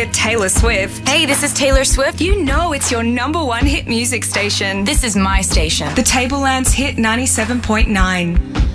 hear Taylor Swift, Hey, this is Taylor Swift. you know it's your number one hit music station. This is my station. The Tablelands Hit 97.9.